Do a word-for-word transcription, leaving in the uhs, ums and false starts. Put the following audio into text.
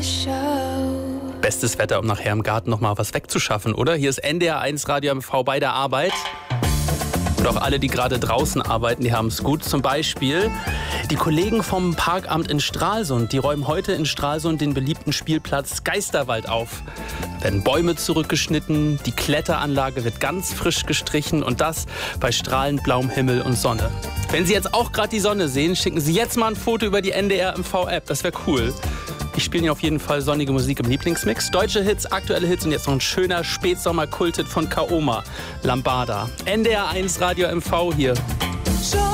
Bestes Wetter, um nachher im Garten noch mal was wegzuschaffen, oder? Hier ist N D R eins Radio M V bei der Arbeit. Und auch alle, die gerade draußen arbeiten, die haben es gut. Zum Beispiel die Kollegen vom Parkamt in Stralsund. Die räumen heute in Stralsund den beliebten Spielplatz Geisterwald auf. Da werden Bäume zurückgeschnitten, die Kletteranlage wird ganz frisch gestrichen und das bei strahlend blauem Himmel und Sonne. Wenn Sie jetzt auch gerade die Sonne sehen, schicken Sie jetzt mal ein Foto über die N D R M V-App. Das wäre cool. Ich spiele Ihnen auf jeden Fall sonnige Musik im Lieblingsmix. Deutsche Hits, aktuelle Hits und jetzt noch ein schöner Spätsommer-Kulthit von Kaoma, Lambada. N D R eins Radio M V hier.